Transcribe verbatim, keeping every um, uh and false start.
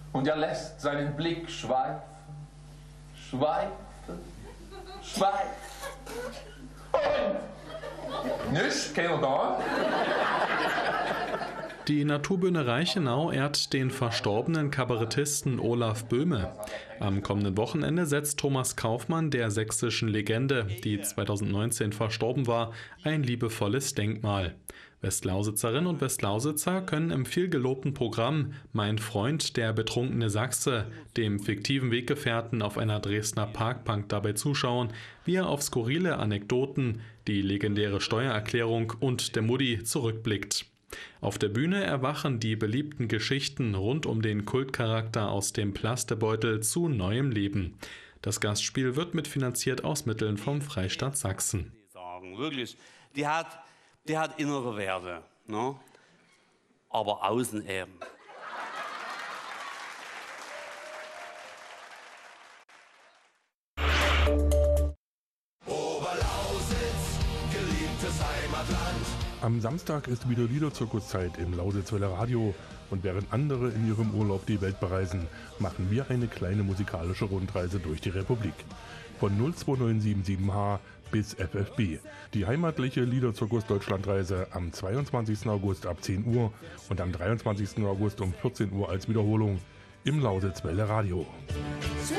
Und er lässt seinen Blick schweifen, schweifen, schweifen. Und nichts, keiner da. Die Naturbühne Reichenau ehrt den verstorbenen Kabarettisten Olaf Böhme. Am kommenden Wochenende setzt Thomas Kaufmann der sächsischen Legende, die zweitausendneunzehn verstorben war, ein liebevolles Denkmal. Westlausitzerinnen und Westlausitzer können im vielgelobten Programm Mein Freund, der betrunkene Sachse, dem fiktiven Weggefährten auf einer Dresdner Parkbank dabei zuschauen, wie er auf skurrile Anekdoten, die legendäre Steuererklärung und der Mutti zurückblickt. Auf der Bühne erwachen die beliebten Geschichten rund um den Kultcharakter aus dem Plastebeutel zu neuem Leben. Das Gastspiel wird mitfinanziert aus Mitteln vom Freistaat Sachsen. Wirklich, die hat, die hat innere Werte, ne? Aber außen eben. Am Samstag ist wieder Liederzirkuszeit im Lausitzweiler Radio und während andere in ihrem Urlaub die Welt bereisen, machen wir eine kleine musikalische Rundreise durch die Republik. Von null zwei neun sieben sieben H bis F F B. Die heimatliche Liederzirkus Deutschlandreise am zweiundzwanzigsten August ab zehn Uhr und am dreiundzwanzigsten August um vierzehn Uhr als Wiederholung im Lausitzweiler Radio.